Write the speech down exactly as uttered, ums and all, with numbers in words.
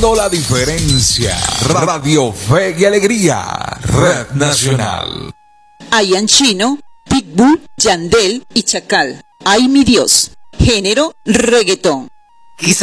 Marcando la diferencia. Radio Fe y Alegría. Red Nacional. Ian Chino, Pitbull, Yandel y Chacal. Ay mi Dios. Género reggaetón.